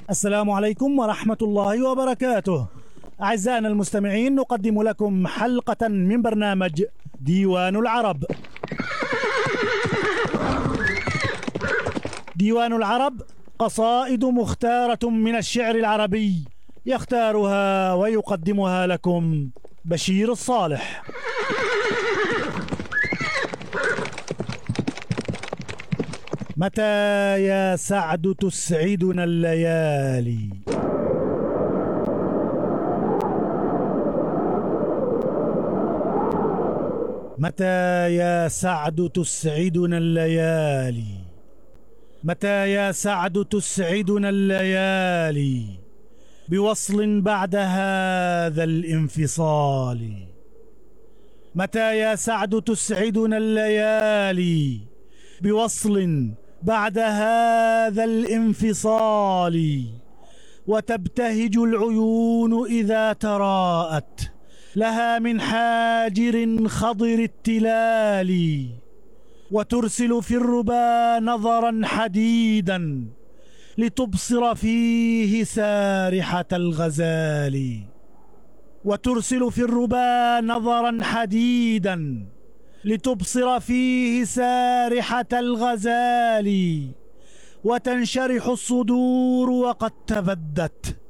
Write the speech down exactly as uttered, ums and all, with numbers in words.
السلام عليكم ورحمة الله وبركاته. أعزائنا المستمعين، نقدم لكم حلقة من برنامج ديوان العرب. ديوان العرب قصائد مختارة من الشعر العربي، يختارها ويقدمها لكم بشير الصالح. متى يا سعد تسعدنا الليالي، متى يا سعد تسعدنا الليالي، متى يا سعد تسعدنا الليالي، بوصل بعد هذا الانفصال. متى يا سعد تسعدنا الليالي، بوصل بعد هذا الانفصال. وتبتهج العيون إذا تراءت لها من حاجر خضر التلال، وترسل في الربا نظرا حديدا لتبصر فيه سارحة الغزال. وترسل في الربا نظرا حديدا لتبصر فيه سارحة الغزال. وتنشرح الصدور وقد تبدت